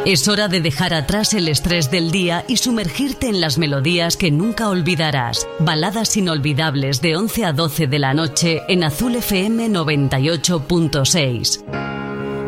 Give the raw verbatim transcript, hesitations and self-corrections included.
Es hora de dejar atrás el estrés del día y sumergirte en las melodías que nunca olvidarás. Baladas inolvidables de once a doce de la noche en Azul F M noventa y ocho punto seis.